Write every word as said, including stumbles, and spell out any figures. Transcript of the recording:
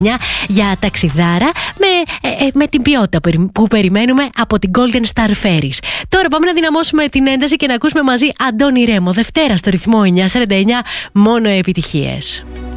για ταξιδάρα με, ε, με την ποιότητα που περιμένουμε από την Golden Star Ferries. Τώρα πάμε να δυναμώσουμε την ένταση και να ακούσουμε μαζί Αντώνη Ρέμο. Δευτέρα στο ρυθμό εννιά σαράντα εννιά, μόνο επιτυχίες.